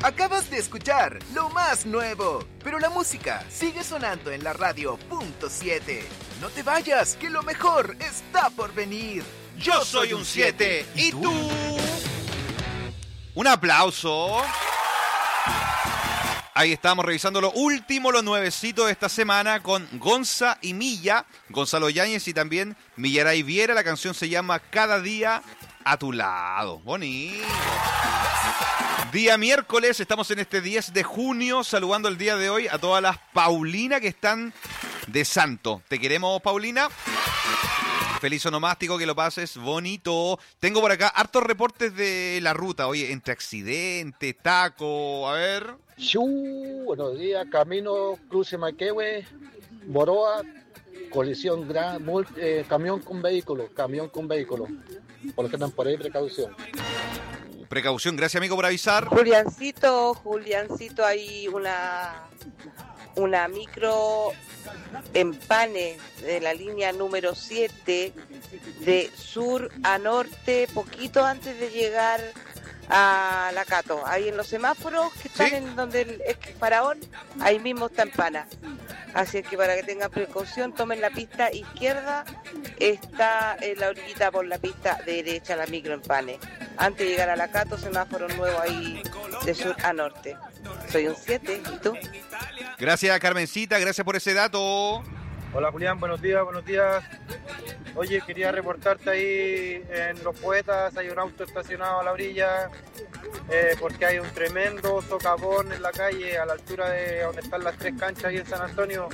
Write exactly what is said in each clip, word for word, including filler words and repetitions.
Acabas de escuchar lo más nuevo, pero la música sigue sonando en la radio punto siete. No te vayas, que lo mejor está por venir. Yo soy un siete. ¿Y tú? Un aplauso. Ahí estamos revisando lo último, lo nuevecito de esta semana con Gonza y Milla, Gonzalo Yáñez y también Millaray Viera. La canción se llama Cada día a tu lado. Bonito. Día miércoles, estamos en este diez de junio, saludando el día de hoy a todas las Paulina que están de santo. ¿Te queremos, Paulina? Feliz onomástico, que lo pases bonito. Tengo por acá hartos reportes de la ruta, oye, entre accidentes, taco, a ver. Shuu, buenos días, camino cruce Maquehue, Boroa, colisión gran, mul, eh, camión con vehículo, camión con vehículo. Por lo que andan por ahí, precaución. Precaución, gracias amigo por avisar. Juliancito, Juliancito, hay una una micro empane de la línea número siete de sur a norte, poquito antes de llegar a la Cato, ahí en los semáforos que están, ¿sí?, en donde el es faraón, ahí mismo está empana. Así que para que tengan precaución, tomen la pista izquierda, está en la orillita por la pista derecha, la micro empane. Antes de llegar a la Cato, semáforo nuevo ahí de sur a norte. Soy un siete, ¿y tú? Gracias, Carmencita, gracias por ese dato. Hola, Julián, buenos días, buenos días. Oye, quería reportarte ahí en Los Poetas, hay un auto estacionado a la orilla, eh, porque hay un tremendo socavón en la calle, a la altura de donde están las tres canchas ahí en San Antonio,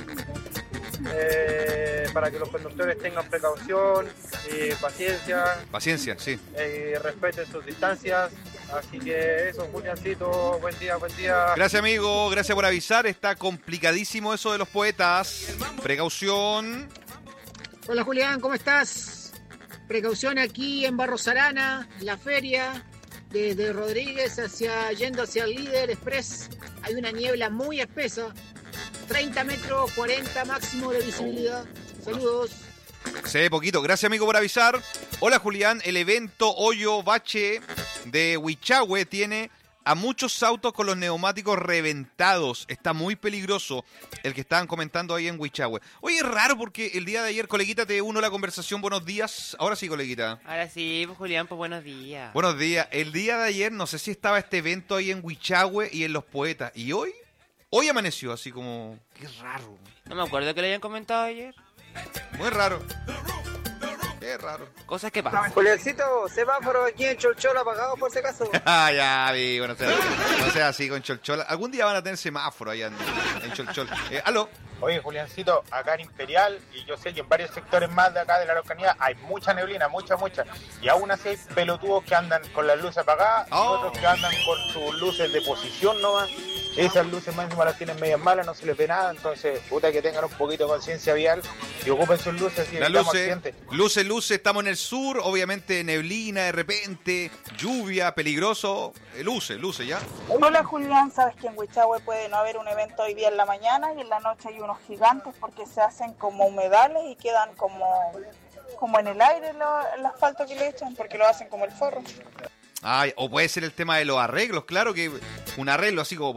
eh, para que los conductores tengan precaución y paciencia. Paciencia, sí. Eh, y respeten sus distancias. Así que eso, Juliancito, buen día, buen día. Gracias, amigo, gracias por avisar. Está complicadísimo eso de Los Poetas. Precaución. Hola, Julián, ¿cómo estás? Precaución aquí en Barros Arana, la feria, desde Rodríguez hacia yendo hacia el Líder Express. Hay una niebla muy espesa, treinta metros, cuarenta máximo de visibilidad. Saludos. Se ve poquito. Gracias, amigo, por avisar. Hola, Julián. El evento Hoyo Bache de Huichahue tiene a muchos autos con los neumáticos reventados. Está muy peligroso el que estaban comentando ahí en Huichahue. Oye, es raro porque el día de ayer, coleguita, te uno la conversación. Buenos días. Ahora sí, coleguita. Ahora sí, pues, Julián, pues buenos días. Buenos días. El día de ayer, no sé si estaba este evento ahí en Huichahue y en Los Poetas. ¿Y hoy? Hoy amaneció así como... Qué raro. No me acuerdo que le hayan comentado ayer. Muy raro. Qué raro. Cosas que pasan. Juliancito, semáforo aquí en Cholchol apagado por si acaso. Ah, ya, amigo, no sea, no sea así con Cholchol. Algún día van a tener semáforo allá en, en Cholchol. Eh, ¿Aló? Oye, Juliancito, acá en Imperial, y yo sé que en varios sectores más de acá de la Araucanía hay mucha neblina, mucha, mucha. Y aún así hay pelotudos que andan con las luces apagadas, oh, y otros que andan con sus luces de posición nomás. Esas luces más encima las tienen medias malas, no se les ve nada, entonces, puta, que tengan un poquito de conciencia vial y ocupen sus luces y evitamos accidentes. Luces, luces, estamos en el sur, obviamente neblina de repente, lluvia, peligroso, luces, luces, ¿ya? Hola, Julián, sabes que en Huichahue puede no haber un evento hoy día en la mañana y en la noche hay unos gigantes porque se hacen como humedales y quedan como, como en el aire lo, el asfalto que le echan porque lo hacen como el forro. Ay, o puede ser el tema de los arreglos, claro que un arreglo así como